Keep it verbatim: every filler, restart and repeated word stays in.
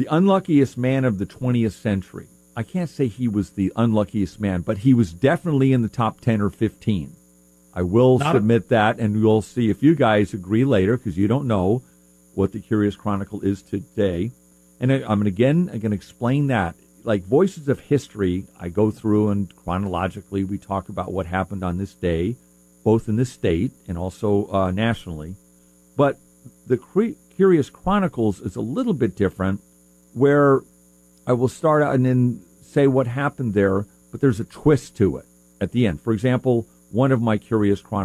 The unluckiest man of the twentieth century. I can't say he was the unluckiest man, but he was definitely in the top ten or fifteen. I will Not submit a- that, and we'll see if you guys agree later, because you don't know what the Curious Chronicle is today. And I, I'm going again, I'm going to explain that. Like Voices of History, I go through and chronologically we talk about what happened on this day, both in this state and also uh, nationally. But the Curious Chronicles is a little bit different, where I will start out and then say what happened there, but there's a twist to it at the end. For example, one of my Curious Chronicles